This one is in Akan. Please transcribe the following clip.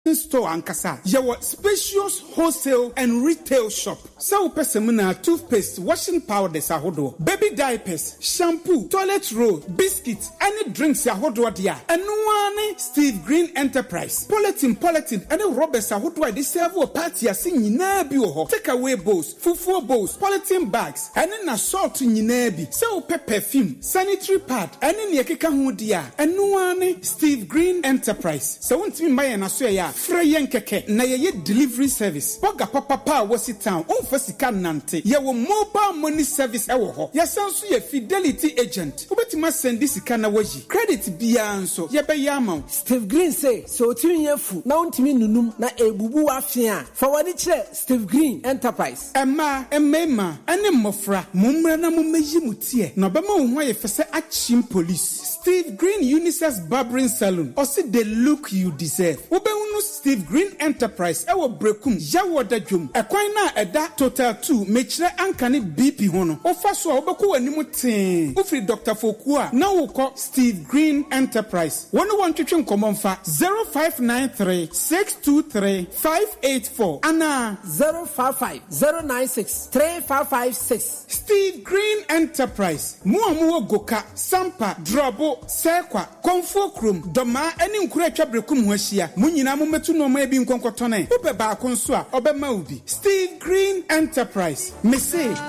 store ankasa yawo spacious wholesale and retail shop so pesemuna toothpaste washing powders ahodo baby diapers shampoo toilet roll biscuits any drinks ahodo dia enu Steve Green Enterprise polythene any rubbers ahodo dey serve party ase nyina bi wo ho take away bowls fufu bowls polythene bags any na salt nyina bi so perfume sanitary pad any ne ekeka ho dia enu Steve Green Enterprise so wontimi mbaye na so ya Freyen keke na ye delivery service. Boga papa wasi town. Sika nante. Ye wo mobile money service ewo ho. Ye sanso ye fidelity agent. Ubetima sendi sika na waji. Credit biya anso. Ye be yama. Steve Green say so timi yefu na untimi nunum na ebubu afia. Fawadi chire Steve Green Enterprise. Emma, ene mofra. Mumra na mumeji mutie. Na bema unwa ye fese achim police. Steve Green Unisex Barbering Salon. Osi the look you deserve. Ube unu Steve Green Enterprise ewo brekum yawo dadwum ekwan na eda total 2 mechire ankane BP hono ofa so obeko wanimu ten ufri Dr. Fokua na woko Steve Green Enterprise wono wontwetwe nkomomfa 0593-623-584 ana 055-096-3556 Steve Green Enterprise muamu goka sampa drobo sekwa komfo krom doma eni nkura atwa brekum ho ahia munyina metu no ma bi nkonkotone ube ba konso a obema ubi Steve Green Enterprise me say